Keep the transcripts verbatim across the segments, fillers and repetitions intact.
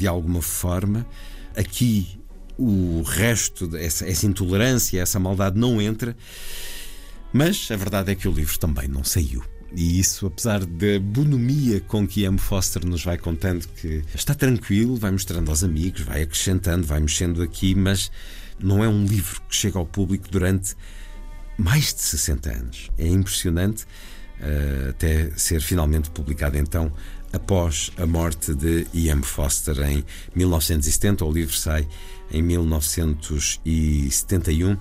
de alguma forma. Aqui o resto, essa, essa intolerância, essa maldade não entra. Mas a verdade é que o livro também não saiu. E isso, apesar da bonomia com que E M Forster nos vai contando que está tranquilo, vai mostrando aos amigos, vai acrescentando, vai mexendo aqui, mas não é um livro que chega ao público durante mais de sessenta anos. É impressionante, uh, até ser finalmente publicado então após a morte de E M Forster em mil novecentos e setenta. O livro sai em mil novecentos e setenta e um,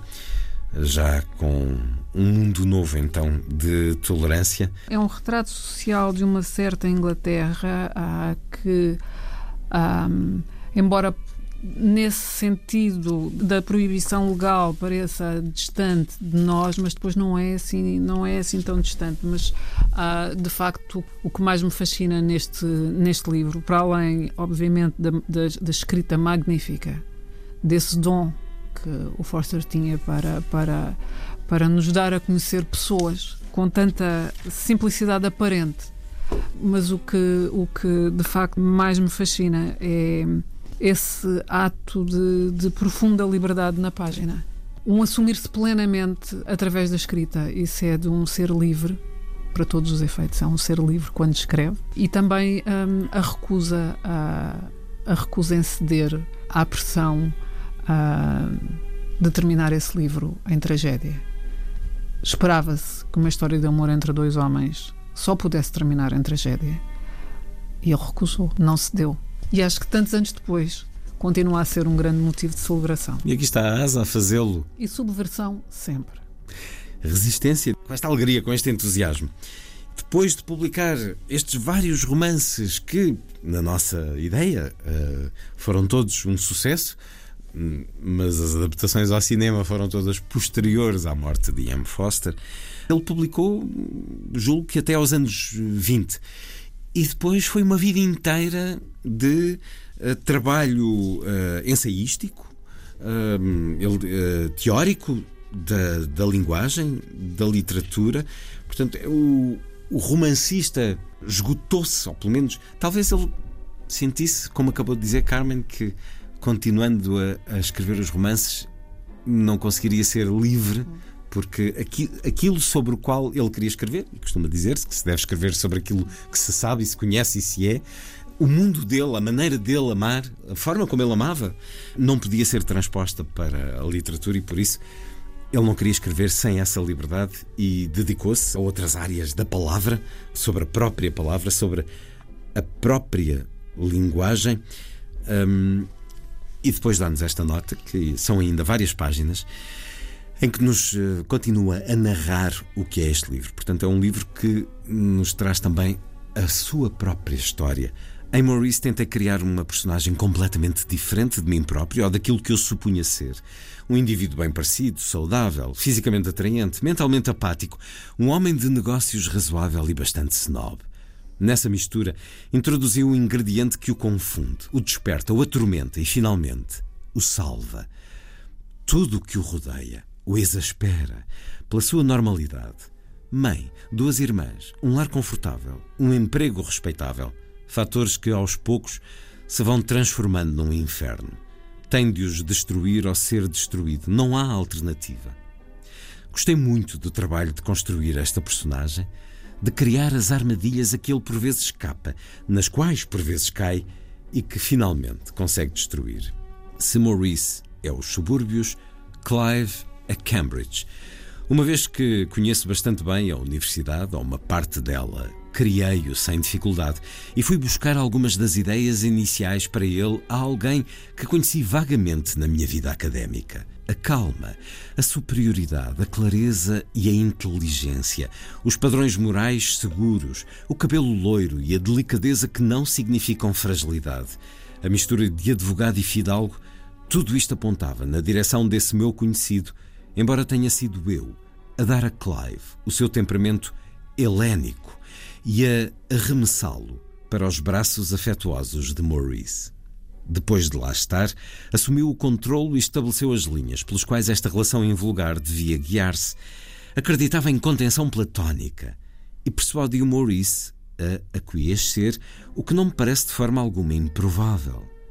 já com um mundo novo então de tolerância. É um retrato social de uma certa Inglaterra ah, que, ah, embora nesse sentido da proibição legal pareça distante de nós, mas depois não é assim, não é assim tão distante. Mas ah, de facto o que mais me fascina neste, neste livro, para além obviamente da, da, da escrita magnífica, desse dom que o Forster tinha para, para, para nos dar a conhecer pessoas com tanta simplicidade aparente, mas o que, o que de facto mais me fascina é esse ato de, de profunda liberdade na página, um assumir-se plenamente através da escrita. Isso é de um ser livre para todos os efeitos, é um ser livre quando escreve, e também hum, a recusa a, a recusa em ceder à pressão a de terminar esse livro em tragédia. Esperava-se que uma história de amor entre dois homens só pudesse terminar em tragédia, e ele recusou, não cedeu. E acho que tantos anos depois continua a ser um grande motivo de celebração. E aqui está a Asa a fazê-lo. E subversão sempre. Resistência, com esta alegria, com este entusiasmo. Depois de publicar estes vários romances que, na nossa ideia, foram todos um sucesso, mas as adaptações ao cinema foram todas posteriores à morte de E M Forster, ele publicou, julgo que até aos anos vinte. E depois foi uma vida inteira de uh, trabalho uh, ensaístico, uh, ele, uh, teórico da, da linguagem, da literatura. Portanto, o, o romancista esgotou-se, ou pelo menos, talvez ele sentisse, como acabou de dizer Carmen, que continuando a, a escrever os romances não conseguiria ser livre, porque aqui, aquilo sobre o qual ele queria escrever, e costuma dizer-se que se deve escrever sobre aquilo que se sabe e se conhece e se é, o mundo dele, a maneira dele amar, a forma como ele amava, não podia ser transposta para a literatura, e por isso ele não queria escrever sem essa liberdade e dedicou-se a outras áreas da palavra, sobre a própria palavra, sobre a própria linguagem. Um, e depois dá-nos esta nota, que são ainda várias páginas, em que nos uh, continua a narrar o que é este livro. Portanto, é um livro que nos traz também a sua própria história. Em Maurice tenta criar uma personagem completamente diferente de mim próprio ou daquilo que eu supunha ser. Um indivíduo bem parecido, saudável, fisicamente atraente, mentalmente apático, um homem de negócios razoável e bastante snob. Nessa mistura, introduziu um ingrediente que o confunde, o desperta, o atormenta e, finalmente, o salva. Tudo o que o rodeia o exaspera pela sua normalidade. Mãe, duas irmãs, um lar confortável, um emprego respeitável. Fatores que, aos poucos, se vão transformando num inferno. Tem de os destruir ou ser destruído. Não há alternativa. Gostei muito do trabalho de construir esta personagem, de criar as armadilhas a que ele por vezes escapa, nas quais por vezes cai e que finalmente consegue destruir. Se Maurice é os subúrbios, Clive é Cambridge. Uma vez que conheço bastante bem a universidade, ou uma parte dela, criei-o sem dificuldade e fui buscar algumas das ideias iniciais para ele a alguém que conheci vagamente na minha vida académica. A calma, a superioridade, a clareza e a inteligência, os padrões morais seguros, o cabelo loiro e a delicadeza que não significam fragilidade, a mistura de advogado e fidalgo, tudo isto apontava na direção desse meu conhecido, embora tenha sido eu a dar a Clive o seu temperamento helénico e a arremessá-lo para os braços afetuosos de Maurice. Depois de lá estar, assumiu o controlo e estabeleceu as linhas pelas quais esta relação invulgar devia guiar-se. Acreditava em contenção platónica e persuadiu Maurice a aquiescer, o que não me parece de forma alguma improvável.